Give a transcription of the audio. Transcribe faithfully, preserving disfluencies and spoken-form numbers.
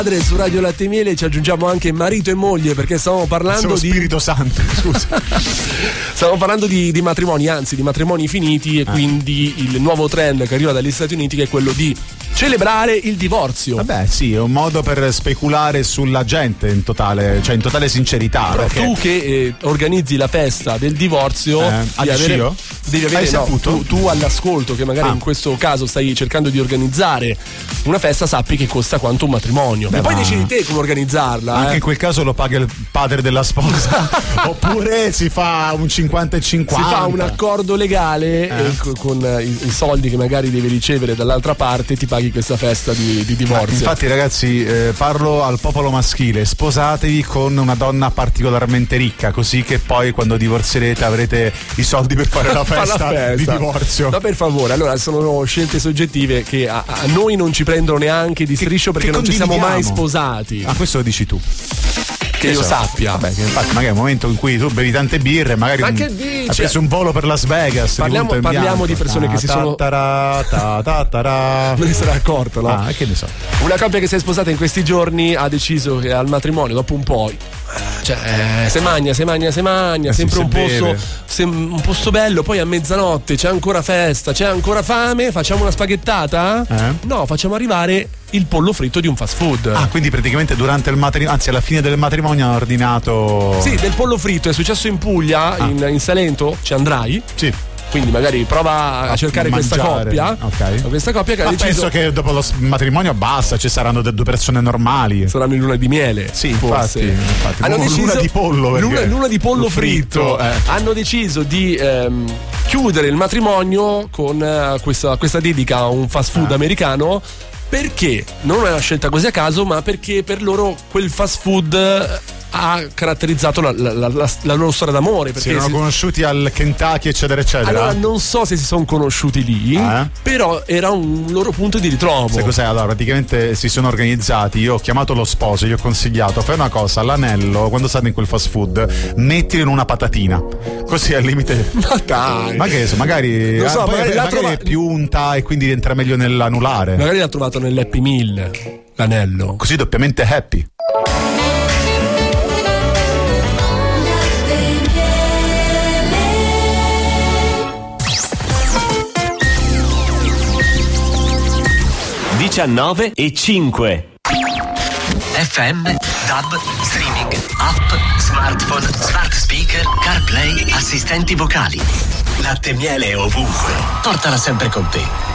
Su Radio Latte e Miele ci aggiungiamo anche marito e moglie, perché stavamo parlando Sono di Spirito Santo, scusa. Stavamo parlando di, di matrimoni, anzi di matrimoni finiti, e ah. quindi il nuovo trend che arriva dagli Stati Uniti, che è quello di celebrare il divorzio. Vabbè, sì, è un modo per speculare sulla gente in totale, cioè in totale sincerità. Però perché... tu che eh, organizzi la festa del divorzio, eh, devi avere, io? devi avere Hai no, saputo? tu, tu all'ascolto, che magari ah. in questo caso stai cercando di organizzare una festa, sappi che costa quanto un matrimonio. Beh, e poi ma... decidi te come organizzarla. Anche eh. in quel caso lo paga il padre della sposa. Oppure si fa un cinquanta e cinquanta. Si fa un accordo legale eh. e con, con i, i soldi che magari devi ricevere dall'altra parte ti paghi questa festa di, di divorzio. Infatti ragazzi, eh, parlo al popolo maschile: sposatevi con una donna particolarmente ricca, così che poi quando divorzierete avrete i soldi per fare la festa, la festa. di divorzio. Ma per favore, allora sono scelte soggettive che a, a noi non ci prendono neanche di striscio, perché non ci siamo mai sposati. Ah, questo lo dici tu? Che io so. sappia. Vabbè, che infatti magari è un momento in cui tu bevi tante birre, magari Ma un, che dici? hai preso un volo per Las Vegas. Parliamo, parliamo di persone ta, che si ta, sono ta, ta, ta, ta, ta. Non ne sarà accorto, no? Ah, che ne so. Una coppia che si è sposata in questi giorni ha deciso che al matrimonio, dopo un po', cioè se magna, se magna, se magna, eh sempre sì, un posto se, un posto bello, poi a mezzanotte c'è ancora festa, c'è ancora fame, facciamo una spaghettata? Eh? No, facciamo arrivare il pollo fritto di un fast food. Ah, quindi praticamente durante il matrimonio, anzi alla fine del matrimonio hanno ordinato. Sì, del pollo fritto. È successo in Puglia, ah. in, in Salento, ci andrai? Sì. Quindi magari prova a, a cercare mangiare. questa coppia. Ok. Questa coppia che Ma ha deciso. penso che dopo lo matrimonio basta, ci saranno due persone normali. Saranno in luna di miele. Sì, forse. infatti, infatti. Hanno deciso, luna di pollo. Luna, luna di pollo fritto. fritto. Eh. Hanno deciso di ehm, chiudere il matrimonio con uh, questa, questa dedica a un fast food eh. americano. Perché? Non è una scelta così a caso, ma perché per loro quel fast food ha caratterizzato la, la, la, la loro storia d'amore. Si erano si... conosciuti al Kentucky, eccetera, eccetera. Allora, non so se si sono conosciuti lì, eh? però era un loro punto di ritrovo. Sai cos'è? Allora, praticamente si sono organizzati. Io ho chiamato lo sposo, gli ho consigliato: fai una cosa, l'anello, quando state in quel fast food, mettilo in una patatina. Così al limite. Ma dai! Ma che so, magari, non so, poi, magari, magari trova... è più unta e quindi entra meglio nell'anulare. Magari l'ha trovato nell'Happy Meal, l'anello. Così doppiamente happy. diciannove e cinque. F M, D A B, streaming, app, smartphone, smart speaker, CarPlay, assistenti vocali. Latte e miele ovunque. Portala sempre con te.